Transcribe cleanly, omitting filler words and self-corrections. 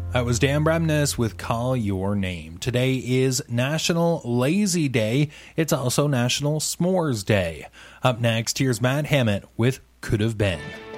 That was Dan Bremnes with Call Your Name. Today is National Lazy Day. It's also National S'mores Day. Up next, here's Matt Hammett with Could Have Been.